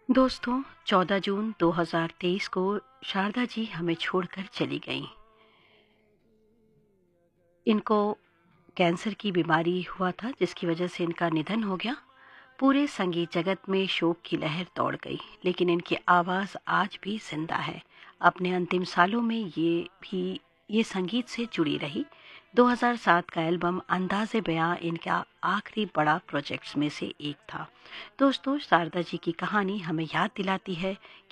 दोस्तों, 14 जून 2023 को शारदा जी हमें छोड़कर चली गईं। इनको कैंसर की बीमारी हुआ था जिसकी वजह से इनका निधन हो गया। पूरे संगीत जगत में शोक की लहर दौड़ गई, लेकिन इनकी आवाज़ आज भी जिंदा है। अपने अंतिम सालों में ये संगीत से जुड़ी रही। 2007 का एल्बम अंदाज़े बयां इनका आखिरी बड़ा प्रोजेक्ट्स में से एक था। दोस्तों, शारदा जी की कहानी हमें याद दिलाती है